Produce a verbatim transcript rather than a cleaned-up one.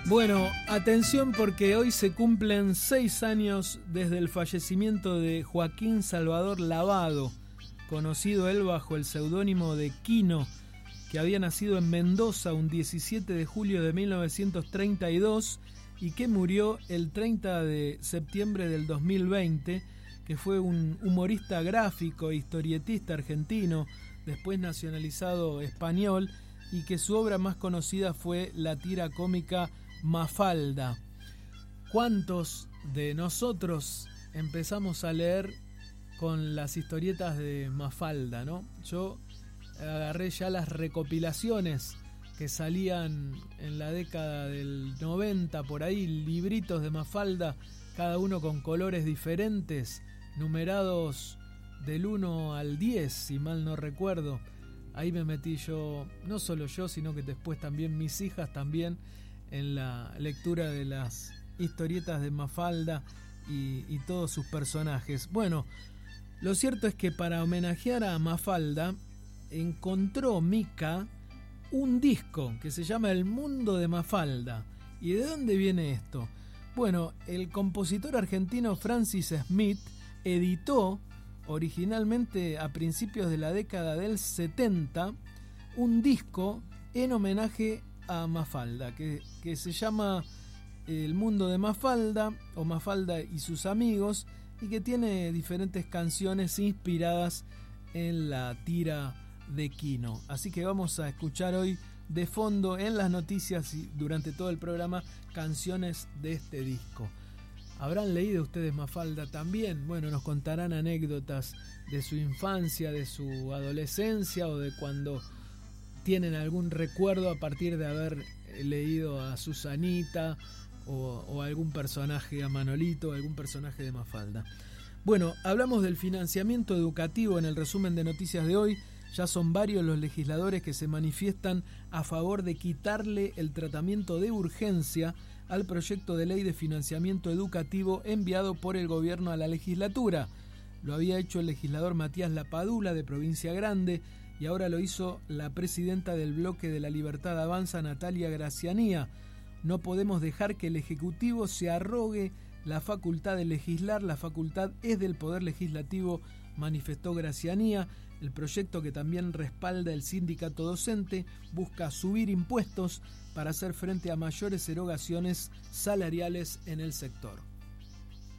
Bueno, atención porque hoy se cumplen seis años desde el fallecimiento de Joaquín Salvador Lavado, conocido él bajo el seudónimo de Quino, que había nacido en Mendoza un diecisiete de julio de mil novecientos treinta y dos y que murió el treinta de septiembre del dos mil veinte, que fue un humorista gráfico e historietista argentino, después nacionalizado español, y que su obra más conocida fue la tira cómica Mafalda. ¿Cuántos de nosotros empezamos a leer con las historietas de Mafalda, no? Yo agarré ya las recopilaciones que salían en la década del noventa, por ahí, libritos de Mafalda, cada uno con colores diferentes, numerados del uno al diez, si mal no recuerdo. Ahí me metí yo, no solo yo, sino que después también mis hijas también, en la lectura de las historietas de Mafalda y, y todos sus personajes. Bueno, lo cierto es que para homenajear a Mafalda encontró Mica un disco que se llama El Mundo de Mafalda. ¿Y de dónde viene esto? Bueno, el compositor argentino Francis Smith editó originalmente a principios de la década del setenta un disco en homenaje a Mafalda, que, que se llama El Mundo de Mafalda o Mafalda y sus amigos, y que tiene diferentes canciones inspiradas en la tira de Quino. Así que vamos a escuchar hoy de fondo en las noticias y durante todo el programa canciones de este disco. ¿Habrán leído ustedes Mafalda también? Bueno, nos contarán anécdotas de su infancia, de su adolescencia o de cuando tienen algún recuerdo a partir de haber leído a Susanita o, o algún personaje, a Manolito, algún personaje de Mafalda. Bueno, hablamos del financiamiento educativo en el resumen de noticias de hoy. Ya son varios los legisladores que se manifiestan a favor de quitarle el tratamiento de urgencia al proyecto de ley de financiamiento educativo enviado por el gobierno a la legislatura. Lo había hecho el legislador Matías Lapadula de Provincia Grande y ahora lo hizo la presidenta del Bloque de la Libertad Avanza, Natalia Gracianía. No podemos dejar que el Ejecutivo se arrogue la facultad de legislar. La facultad es del Poder Legislativo, manifestó Gracianía. El proyecto, que también respalda el sindicato docente, busca subir impuestos para hacer frente a mayores erogaciones salariales en el sector.